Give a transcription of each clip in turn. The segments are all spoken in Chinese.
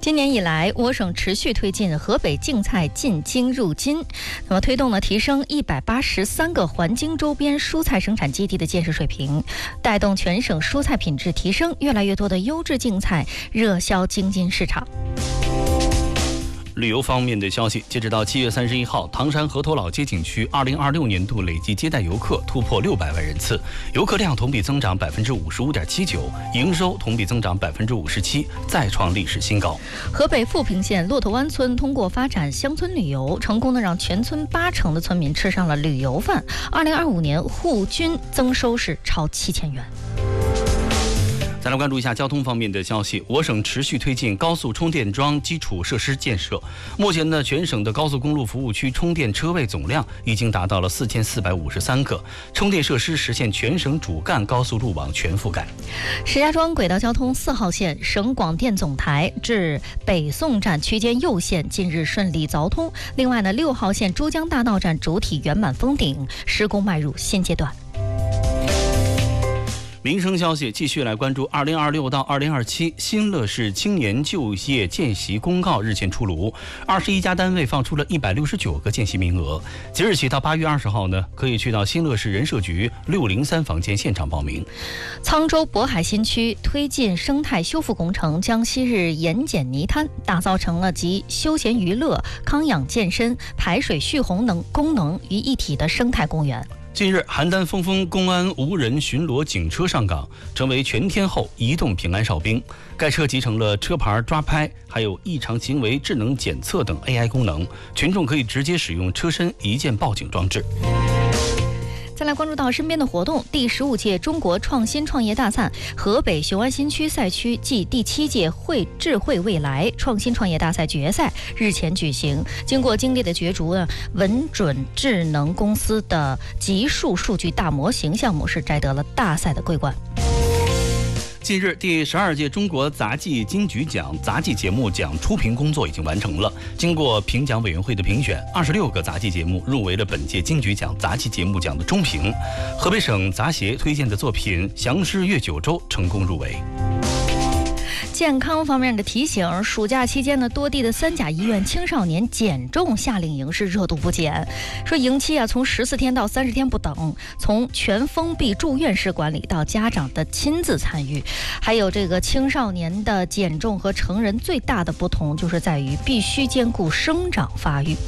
今年以来，我省持续推进河北净菜进京入京，那么推动了提升183个环京周边蔬菜生产基地的建设水平，带动全省蔬菜品质提升，越来越多的优质净菜热销京津市场。 旅游方面的消息，截止到7月31号，唐山河头老街景区2026年度累计接待游客突破600万人次，游客量同比增长55.79%，营收同比增长57%，再创历史新高。 河北富平县骆驼湾村通过发展乡村旅游，成功的让全村80%的村民吃上了旅游饭。2025年户均增收是超7000元。 再来关注一下交通方面的消息，我省持续推进高速充电桩基础设施建设。目前呢，全省的高速公路服务区充电车位总量已经达到了4453个，充电设施实现全省主干高速路网全覆盖。 石家庄轨道交通4号线省广电总台至北宋站区间右线近日顺利凿通。另外呢，6号线珠江大道站主体圆满封顶，施工迈入新阶段。 民生消息，继续来关注2026到2027新乐市青年就业见习公告日前出炉，21家单位放出了169个见习名额。即日起到8月20号呢，可以去到新乐市人社局603房间现场报名。 沧州渤海新区推进生态修复工程，将昔日盐碱泥滩打造成了集休闲娱乐、康养健身、排水蓄洪功能于一体的生态公园。 近日，邯郸峰峰公安无人巡逻警车上岗，成为全天候移动平安哨兵。该车集成了车牌抓拍，还有异常行为智能检测等 AI 功能，群众可以直接使用车身一键报警装置。 再来关注到身边的活动，第15届中国创新创业大赛河北雄安新区赛区暨第7届智慧未来创新创业大赛决赛日前举行。经过精烈的角逐呢，文准智能公司的极数数据大模型项目是摘得了大赛的桂冠。 近日，第12届中国杂技金曲奖杂技节目奖初评工作已经完成了。经过评奖委员会的评选，26个杂技节目入围了本届金曲奖杂技节目奖的中评。河北省杂协推荐的作品《祥狮越九州》成功入围。 健康方面的提醒，暑假期间呢，多地的3甲医院青少年减重夏令营是热度不减。说营期从14天到30天不等，从全封闭住院式管理到家长的亲自参与，还有这个青少年的减重和成人最大的不同就是在于必须兼顾生长发育。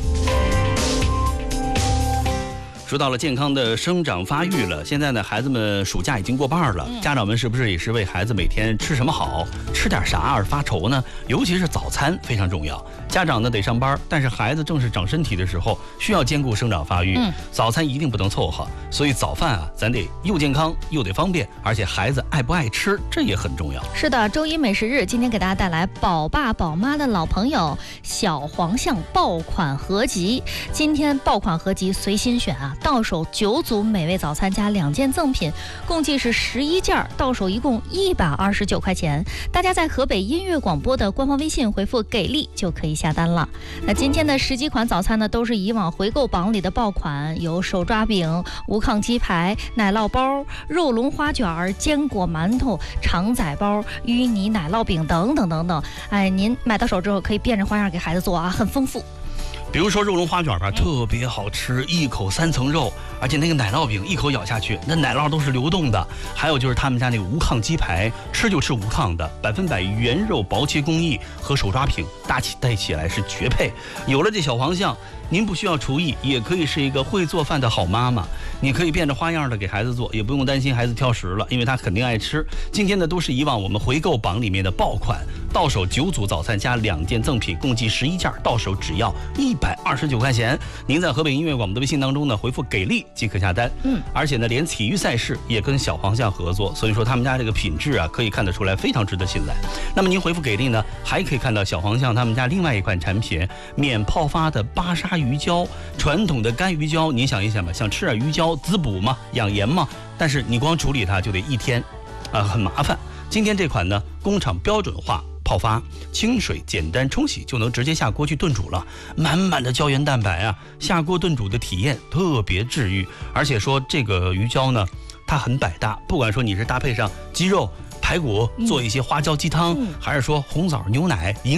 说到了健康的生长发育了，现在呢，孩子们暑假已经过半了，家长们是不是也是为孩子每天吃什么好，吃点啥而发愁呢？尤其是早餐非常重要。家长呢得上班，但是孩子正是长身体的时候，需要兼顾生长发育，早餐一定不能凑合。所以早饭咱得又健康又得方便，而且孩子爱不爱吃，这也很重要。 是的，周一美食日，今天给大家带来宝爸宝妈的老朋友小黄象爆款合集。今天爆款合集随心选到手9组美味早餐加2件赠品，共计是11件，到手一共129块钱。大家在河北音乐广播的官方微信回复给力就可以下单了。那今天的10几款早餐呢，都是以往回购榜里的爆款，有手抓饼、无炕鸡排、奶酪包、肉龙花卷、坚果馒头、肠仔包、芋泥奶酪饼等等等等。您买到手之后可以变着花样给孩子做很丰富。 比如说肉龙花卷特别好吃，一口3层肉，而且那个奶酪饼一口咬下去，那奶酪都是流动的。还有就是他们家那个无炕鸡排，吃就吃无炕的，100%原肉薄切工艺和手抓饼带起来是绝配。有了这小黄象，您不需要厨艺，也可以是一个会做饭的好妈妈。你可以变着花样的给孩子做，也不用担心孩子挑食了，因为他肯定爱吃。今天的都是以往我们回购榜里面的爆款，到手9组早餐加2件赠品，共计11件，到手只要129块钱。您在河北音乐广播的微信当中呢，回复给力即可下单。而且呢，连体育赛事也跟小黄象合作，所以说他们家这个品质可以看得出来非常值得信赖。那么您回复给力呢，还可以看到小黄象他们家另外一款产品免泡发的巴沙鱼胶。传统的干鱼胶，您想一想吧，想吃点鱼胶滋补嘛，养颜嘛，但是你光处理它就得1天很麻烦。今天这款呢，工厂标准化泡发，清水简单冲洗就能直接下锅去炖煮了，满满的胶原蛋白下锅炖煮的体验特别治愈。而且说这个鱼胶呢，它很百搭，不管说你是搭配上鸡肉、排骨做一些花椒鸡汤，还是说红枣牛奶